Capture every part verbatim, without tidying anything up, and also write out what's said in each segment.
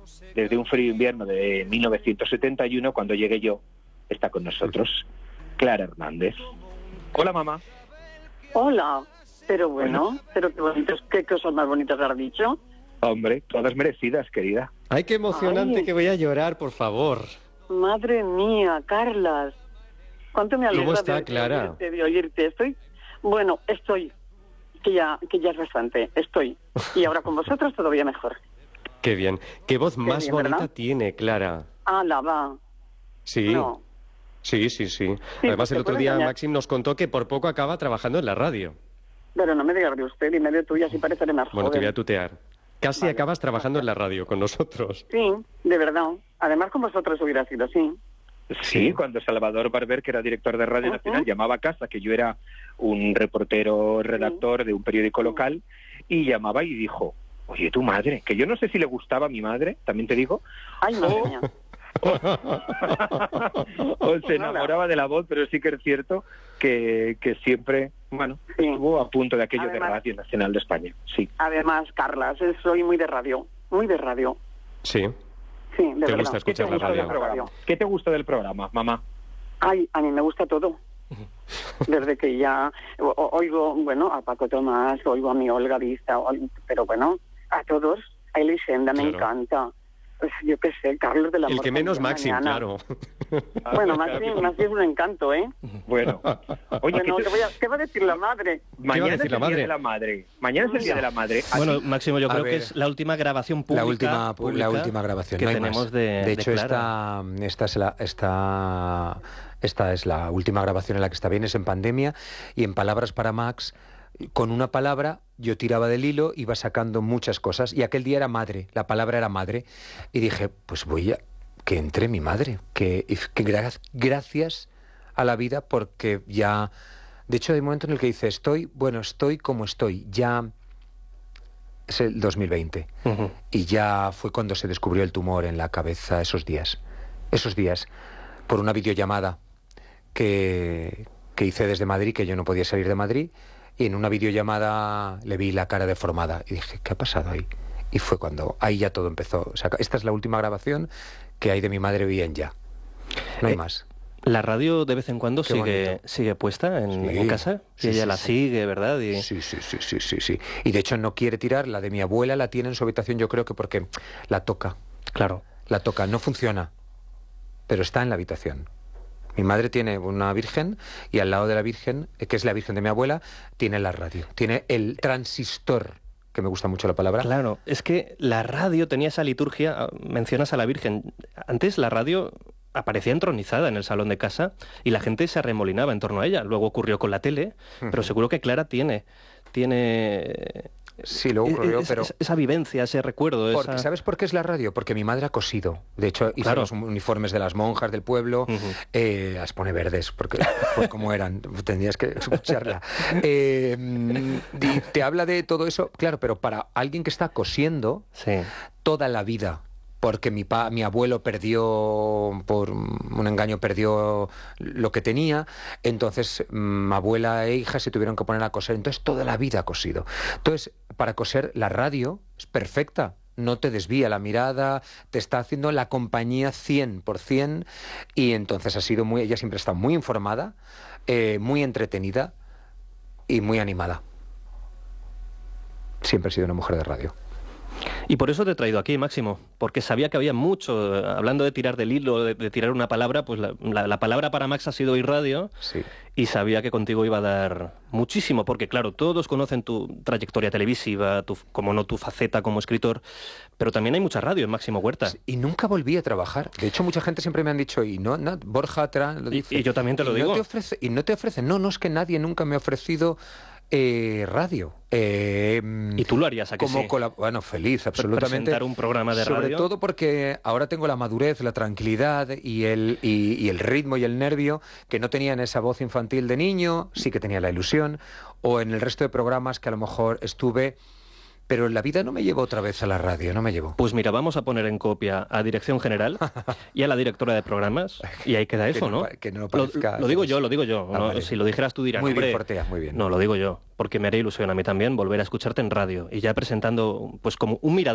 desde un frío invierno de mil novecientos setenta y uno, cuando llegué yo, está con nosotros Clara Hernández. Hola, mamá. Hola, pero bueno, bueno. pero qué bonitos, qué cosas más bonitas has dicho. Hombre, todas merecidas, querida. Ay, qué emocionante. Ay. Que voy a llorar, por favor. Madre mía, Carlas. ¿Cuánto me alegra ¿Cómo está, de, Clara? de oírte, de oírte? Estoy, bueno, estoy, que ya, que ya es bastante, estoy. Y ahora con vosotros todavía mejor. Qué bien. Qué voz Qué más bien, bonita ¿verdad? Tiene, Clara. Ah, la va. Sí. No. Sí, sí, sí. Sí, Además, el otro día engañar. Maxim nos contó que por poco acaba trabajando en la radio. Pero no me digas de usted, dime de tuya, así pareceré más Bueno, joven. te voy a tutear. Casi Vale. acabas trabajando en la radio con nosotros. Sí, de verdad. Además, con vosotros hubiera sido así. Sí, Sí. cuando Salvador Barber, que era director de Radio Uh-huh. Nacional, llamaba a casa, que yo era un reportero redactor de un periódico local, y llamaba y dijo, oye, tu madre, que yo no sé si le gustaba a mi madre, también te digo, Ay, madre mía. o se enamoraba de la voz, pero sí que es cierto que, que siempre, bueno, Sí. estuvo a punto de aquello Además- de Radio Nacional de España, sí. Además, Carlas, eh, soy muy de radio, muy de radio. Sí. Sí, de ¿Te verdad. gusta escuchar ¿Qué te la gusta radio? del programa? ¿Qué te gusta del programa, mamá? Ay, a mí me gusta todo. Desde que ya o- o- oigo, bueno, a Paco Tomás, oigo a mi Olga Vista, o- pero bueno, a todos, a Elisenda me Claro. encanta. Pues, yo qué sé, Carlos de la El que menos Maxim, claro. Bueno, Maxim, Maxim es un encanto, ¿eh? Bueno, oye, Bueno, ¿qué, te te- voy a- ¿qué va a decir la madre? mañana decir es la el madre? Día de la Madre. Mañana es el Día de la Madre. ¿A Bueno, ti? Máximo, yo A creo ver, que es la última grabación pública, la última, pública la última grabación, que no hay tenemos más. de, De hecho, de Clara. esta, esta es la, esta, esta es la última grabación en la que está bien, es en pandemia, y en Palabras para Max, con una palabra yo tiraba del hilo, iba sacando muchas cosas, y aquel día era madre, la palabra era madre, y dije, pues voy a... que entre mi madre, que, que gra- gracias a la vida, porque ya... De hecho, hay un momento en el que dice, estoy, bueno, estoy como estoy, ya... Es el dos mil veinte. Ujú. Y ya fue cuando se descubrió el tumor en la cabeza esos días. Esos días, por una videollamada que, que hice desde Madrid, que yo no podía salir de Madrid, y en una videollamada le vi la cara deformada. Y dije, ¿qué ha pasado ahí? Y fue cuando ahí ya todo empezó. O sea, esta es la última grabación que hay de mi madre bien ya. No hay Eh, más. La radio de vez en cuando Qué sigue bonito. sigue puesta en, Sí. en casa y Sí, ella sí, la sí. sigue, ¿verdad? Y... Sí, sí, sí, sí, sí, sí. Y de hecho no quiere tirar, la de mi abuela la tiene en su habitación, yo creo que porque la toca. Claro. La toca, no funciona, pero está en la habitación. Mi madre tiene una virgen y al lado de la virgen, eh, que es la virgen de mi abuela, tiene la radio, tiene el transistor, que me gusta mucho la palabra. Claro, es que la radio tenía esa liturgia, ah, mencionas a la Virgen. Antes la radio aparecía entronizada en el salón de casa y la gente se arremolinaba en torno a ella. Luego ocurrió con la tele, pero Ujú. seguro que Clara tiene tiene Sí, luego ocurrió, es- pero... es- esa vivencia, ese recuerdo, Porque, esa... ¿sabes por qué es la radio? Porque mi madre ha cosido. De hecho, hizo Claro. los uniformes de las monjas del pueblo, Ujú. eh, las pone verdes, porque pues, como eran, tendrías que escucharla. Eh, mm, y te habla de todo eso, claro, pero para alguien que está cosiendo Sí. toda la vida, porque mi, pa, mi abuelo perdió, por un engaño, perdió lo que tenía, entonces mm, abuela e hija se tuvieron que poner a coser, entonces toda la vida ha cosido. Entonces, para coser, la radio es perfecta, no te desvía la mirada, te está haciendo la compañía cien por ciento, y entonces ha sido muy, ella siempre está muy informada, eh, muy entretenida y muy animada. Siempre ha sido una mujer de radio. Y por eso te he traído aquí, Máximo, porque sabía que había mucho, eh, hablando de tirar del hilo, de, de tirar una palabra, pues la, la- la palabra para Max ha sido irradio, Sí. y sabía que contigo iba a dar muchísimo, porque claro, todos conocen tu trayectoria televisiva, tu, como no tu faceta como escritor, pero también hay mucha radio en Máximo Huerta. Y nunca volví a trabajar. De hecho, mucha gente siempre me han dicho, y no, no Borja Terán lo Y- dice. y yo también te lo y digo. No te ofrece, y no te ofrecen. No, no es que nadie nunca me ha ofrecido eh, radio. Eh, Y tú lo harías, ¿a que como sí? colab- Bueno, feliz, absolutamente. Presentar un programa de Sobre radio. todo porque ahora tengo la madurez, la tranquilidad y el, y, y el ritmo y el nervio que no tenía en esa voz infantil de niño, sí que tenía la ilusión, o en el resto de programas que a lo mejor estuve... Pero la vida no me llevó otra vez a la radio, no me llevó. Pues mira, vamos a poner en copia a Dirección General y a la directora de programas, y ahí queda Que eso, no ¿no? pa- que no lo, parezca- lo digo yo, lo digo yo. Ah, ¿no? vale. Si lo dijeras tú dirás, Muy bien, hombre, Portea, muy bien. No, lo digo yo, porque me haría ilusión a mí también volver a escucharte en radio y ya presentando, pues como un mirador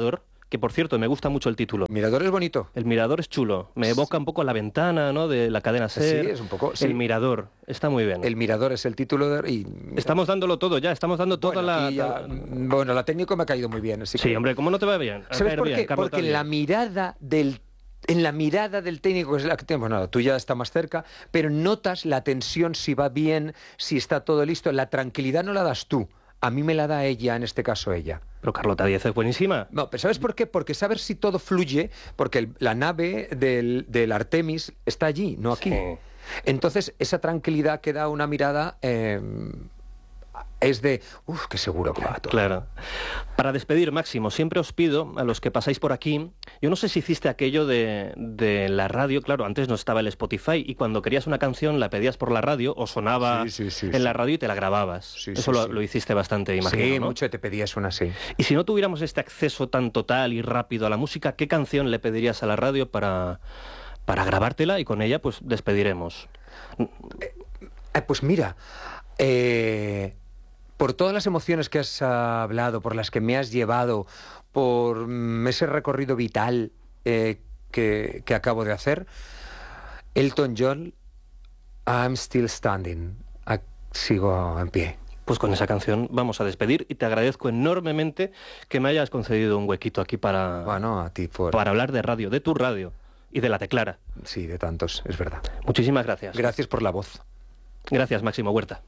que por cierto me gusta mucho el título. Mirador es bonito. El Mirador es chulo, me evoca un poco a La Ventana, ¿no?, de la cadena SER. Sí, es un poco... Sí. El Mirador, está muy bien. El Mirador es el título de... Y... Estamos dándolo todo ya, estamos dando toda bueno, la... ya... Bueno, la técnico me ha caído muy bien. Así sí, que... hombre, ¿cómo no te va bien? ¿Sabes por bien, qué? Carlos, Porque en la mirada del En la mirada del técnico, que es la que tenemos, nada, tú ya está más cerca, pero notas la tensión, si va bien, si está todo listo. La tranquilidad no la das tú, a mí me la da ella, en este caso ella. Pero Carlota Díez es buenísima. No, pero ¿sabes por qué? Porque sabes si todo fluye, porque el, la nave del, del Artemis está allí, no aquí. Sí. Entonces, esa tranquilidad que da una mirada... Eh, es de, uff, qué seguro que va todo. Claro. Para despedir, Máximo, siempre os pido, a los que pasáis por aquí, yo no sé si hiciste aquello de, de la radio, claro, antes no estaba el Spotify, y cuando querías una canción la pedías por la radio, o sonaba sí, sí, sí, en sí. la radio y te la grababas. Sí, Eso sí, lo, sí. lo hiciste bastante, imagino, Sí, ¿no? mucho te pedías una, sí. Y si no tuviéramos este acceso tan total y rápido a la música, ¿qué canción le pedirías a la radio para, para grabártela y con ella, pues, despediremos? Eh, eh, pues mira, eh... por todas las emociones que has hablado, por las que me has llevado, por ese recorrido vital eh, que, que acabo de hacer, Elton John, I'm Still Standing, ah, sigo en pie. Pues con esa canción vamos a despedir y te agradezco enormemente que me hayas concedido un huequito aquí para, bueno, a ti por... para hablar de radio, de tu radio y de la Teclara. Sí, de tantos, es verdad. Muchísimas gracias. Gracias por la voz. Gracias, Máximo Huerta.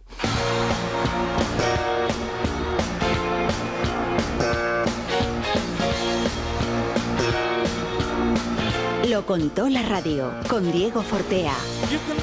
Lo contó la radio con Diego Fortea.